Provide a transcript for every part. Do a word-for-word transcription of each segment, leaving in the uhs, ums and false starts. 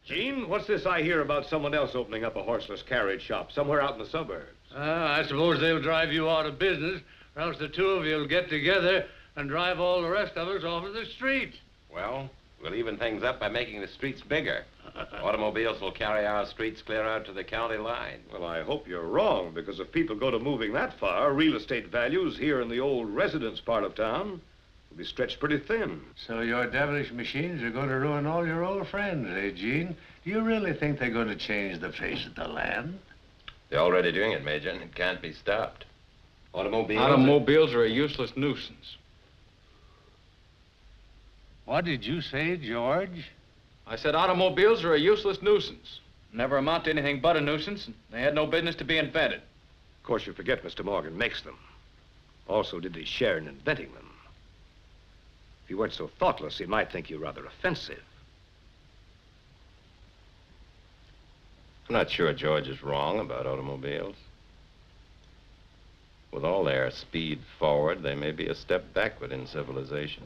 Gene, what's this I hear about someone else opening up a horseless carriage shop somewhere out in the suburbs? Uh, I suppose they'll drive you out of business, or else the two of you will get together and drive all the rest of us off of the street. Well, we'll even things up by making the streets bigger. Automobiles will carry our streets clear out to the county line. Well, I hope you're wrong, because if people go to moving that far, real estate values here in the old residence part of town will be stretched pretty thin. So your devilish machines are going to ruin all your old friends, eh, Gene? Do you really think they're going to change the face of the land? They're already doing it, Major, and it can't be stopped. Automobiles... Automobiles are a useless nuisance. What did you say, George? I said automobiles are a useless nuisance. Never amount to anything but a nuisance, and they had no business to be invented. Of course, you forget Mister Morgan makes them. Also, did he share in inventing them? If you weren't so thoughtless, he might think you rather offensive. I'm not sure George is wrong about automobiles. With all their speed forward, they may be a step backward in civilization.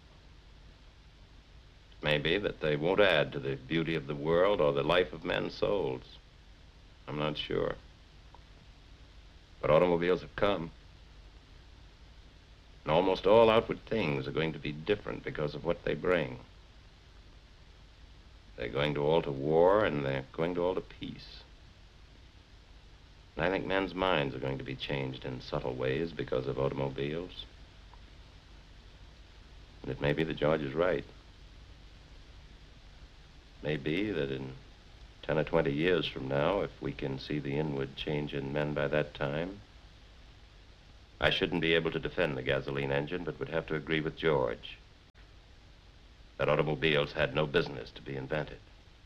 It may be that they won't add to the beauty of the world or the life of men's souls. I'm not sure. But automobiles have come. And almost all outward things are going to be different because of what they bring. They're going to alter war, and they're going to alter peace. And I think men's minds are going to be changed in subtle ways because of automobiles. And it may be that George is right. It may be that in ten or twenty years from now, if we can see the inward change in men by that time, I shouldn't be able to defend the gasoline engine, but would have to agree with George that automobiles had no business to be invented.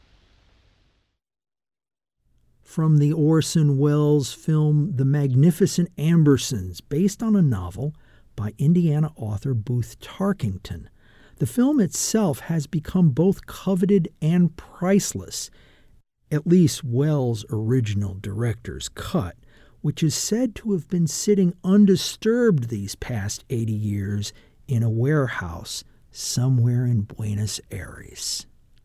From the Orson Welles film The Magnificent Ambersons, based on a novel by Indiana author Booth Tarkington. The film itself has become both coveted and priceless, at least Welles' original director's cut, which is said to have been sitting undisturbed these past eighty years in a warehouse somewhere in Buenos Aires.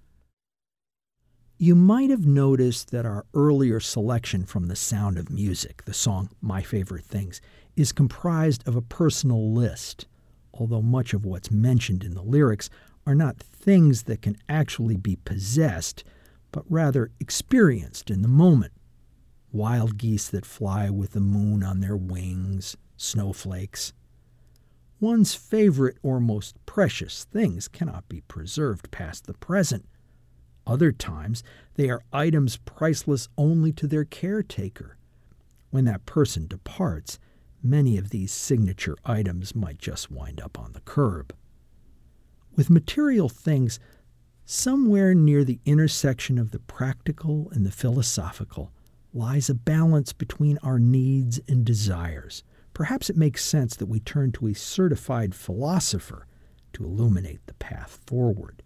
You might have noticed that our earlier selection from The Sound of Music, the song My Favorite Things, is comprised of a personal list, although much of what's mentioned in the lyrics are not things that can actually be possessed, but rather experienced in the moment. Wild geese that fly with the moon on their wings, snowflakes. One's favorite or most precious things cannot be preserved past the present. Other times, they are items priceless only to their caretaker. When that person departs, many of these signature items might just wind up on the curb. With material things, somewhere near the intersection of the practical and the philosophical lies a balance between our needs and desires. Perhaps it makes sense that we turn to a certified philosopher to illuminate the path forward.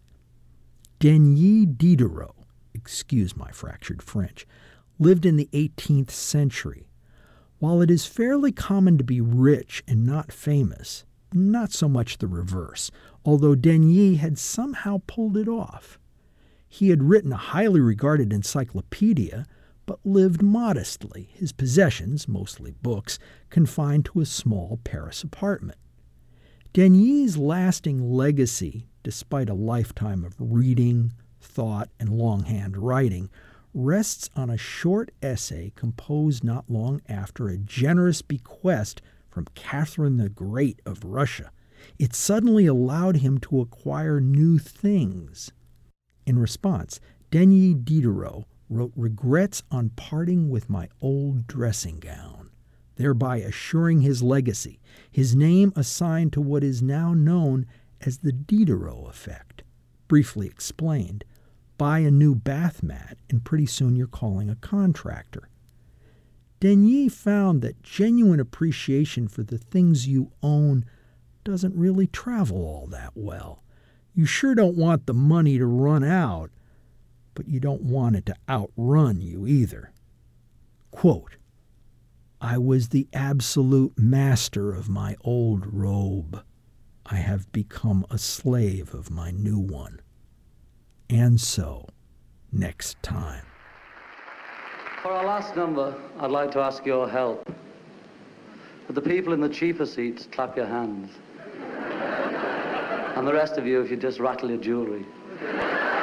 Denis Diderot, excuse my fractured French, lived in the eighteenth century. While it is fairly common to be rich and not famous, not so much the reverse, although Denis had somehow pulled it off. He had written a highly regarded encyclopedia, but lived modestly, his possessions, mostly books, confined to a small Paris apartment. Denis' lasting legacy, despite a lifetime of reading, thought, and longhand writing, rests on a short essay composed not long after a generous bequest from Catherine the Great of Russia. It suddenly allowed him to acquire new things. In response, Denis Diderot wrote regrets on parting with my old dressing gown, thereby assuring his legacy, his name assigned to what is now known as the Diderot effect. Briefly explained, buy a new bath mat and pretty soon you're calling a contractor. Denis found that genuine appreciation for the things you own doesn't really travel all that well. You sure don't want the money to run out, but you don't want it to outrun you either. Quote, I was the absolute master of my old robe. I have become a slave of my new one. And so, next time. For our last number, I'd like to ask your help. But the people in the cheaper seats, clap your hands. And the rest of you, if you just rattle your jewelry.